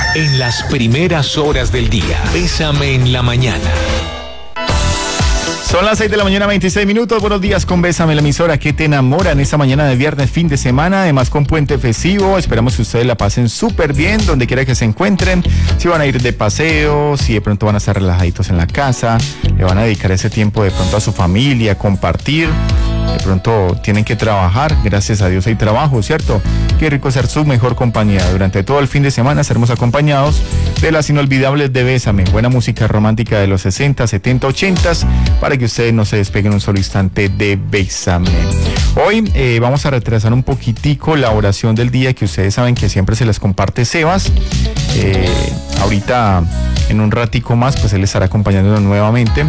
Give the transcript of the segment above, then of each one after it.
En las primeras horas del día. Bésame en la mañana. Son las 6 de la mañana, 26 minutos. Buenos días con Bésame, la emisora que te enamora en esta mañana de viernes, fin de semana, además con puente festivo. Esperamos que ustedes la pasen súper bien, donde quiera que se encuentren. Si van a ir de paseo, si de pronto van a estar relajaditos en la casa, le van a dedicar ese tiempo de pronto a su familia, compartir. De pronto tienen que trabajar, gracias a Dios hay trabajo, ¿cierto? Qué rico ser su mejor compañía. Durante todo el fin de semana estaremos acompañados de las inolvidables de Bésame, buena música romántica de los 60, 70, 80, para que ustedes no se despeguen un solo instante de Bésame. Hoy vamos a retrasar un poquitico la oración del día, que ustedes saben que siempre se les comparte Sebas. Ahorita, en un ratico más, pues él estará acompañándonos nuevamente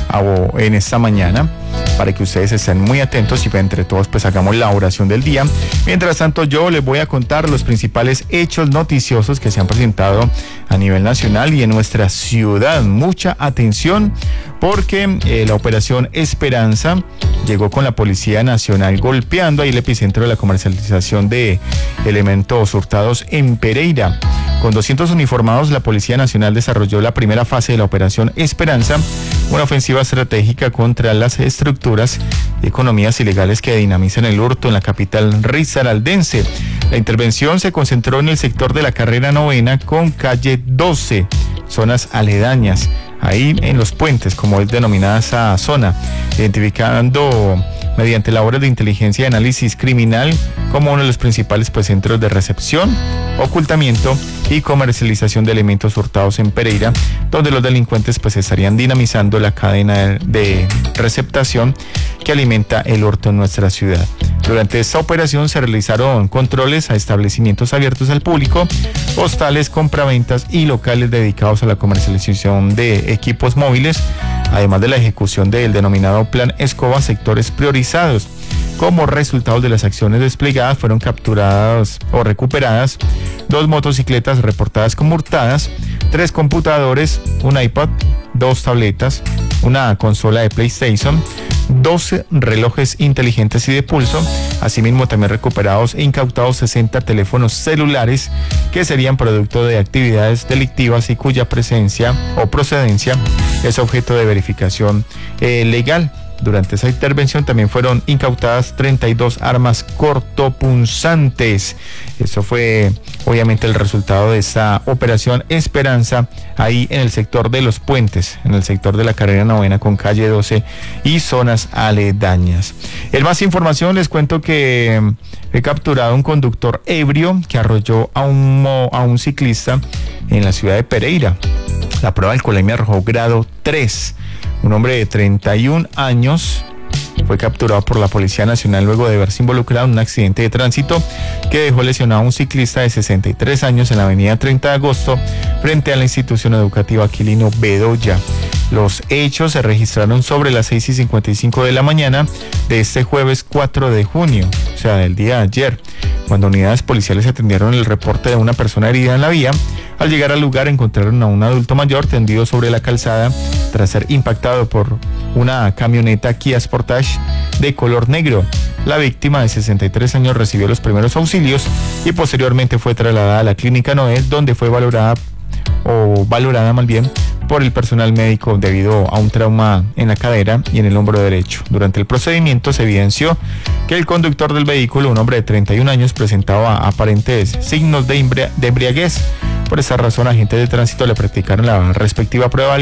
en esta mañana, para que ustedes estén muy atentos y entre todos pues hagamos la oración del día. Mientras tanto, yo les voy a contar los principales hechos noticiosos que se han presentado a nivel nacional y en nuestra ciudad. Mucha atención, porque la operación Esperanza llegó con la Policía Nacional golpeando ahí el epicentro de la comercialización de elementos hurtados en Pereira. Con 200 uniformados, la Policía Nacional desarrolló la primera fase de la operación Esperanza, una ofensiva estratégica contra las estructuras y economías ilegales que dinamizan el hurto en la capital risaraldense. La intervención se concentró en el sector de la carrera 9 con calle 12, zonas aledañas, ahí en los puentes, como es denominada esa zona, identificando mediante labores de inteligencia y análisis criminal como uno de los principales centros de recepción, ocultamiento y comercialización de elementos hurtados en Pereira, donde los delincuentes estarían dinamizando la cadena de receptación que alimenta el hurto en nuestra ciudad. Durante esta operación se realizaron controles a establecimientos abiertos al público, hostales, compraventas y locales dedicados a la comercialización de equipos móviles, además de la ejecución del denominado Plan Escoba, sectores priorizados. Como resultado de las acciones desplegadas, fueron capturadas o recuperadas 2 motocicletas reportadas como hurtadas, 3 computadores, un iPad, 2 tabletas, una consola de PlayStation, 12 relojes inteligentes y de pulso. Asimismo, también recuperados e incautados 60 teléfonos celulares que serían producto de actividades delictivas y cuya presencia o procedencia es objeto de verificación legal. Durante esa intervención también fueron incautadas 32 armas cortopunzantes. Eso fue obviamente el resultado de esta operación Esperanza, ahí en el sector de los puentes, en el sector de la carrera 9 con calle 12 y zonas aledañas. En más información les cuento que he capturado un conductor ebrio que arrolló a un ciclista en la ciudad de Pereira. La prueba de alcoholemia arrojó grado 3. Un hombre de 31 años fue capturado por la Policía Nacional luego de verse involucrado en un accidente de tránsito que dejó lesionado a un ciclista de 63 años en la avenida 30 de agosto frente a la institución educativa Aquilino Bedoya. Los hechos se registraron sobre las 6:55 de la mañana de este jueves 4 de junio, o sea, del día de ayer, cuando unidades policiales atendieron el reporte de una persona herida en la vía. Al llegar al lugar encontraron a un adulto mayor tendido sobre la calzada tras ser impactado por una camioneta Kia Sportage de color negro. La víctima de 63 años recibió los primeros auxilios y posteriormente fue trasladada a la clínica Noel, donde fue valorada más bien por el personal médico debido a un trauma en la cadera y en el hombro derecho. Durante el procedimiento se evidenció que el conductor del vehículo, un hombre de 31 años, presentaba aparentes signos de embriaguez. Por esa razón, agentes de tránsito le practicaron la respectiva prueba